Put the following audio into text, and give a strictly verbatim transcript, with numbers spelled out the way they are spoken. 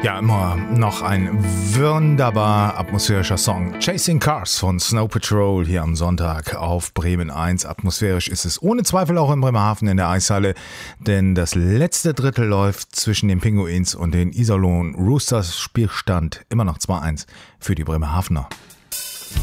Ja, immer noch ein wunderbar atmosphärischer Song. Chasing Cars von Snow Patrol hier am Sonntag auf Bremen eins. Atmosphärisch ist es ohne Zweifel auch in Bremerhaven in der Eishalle, denn das letzte Drittel läuft zwischen den Pinguins und den Iserlohn Roosters. Spielstand immer noch zwei eins für die Bremerhavener.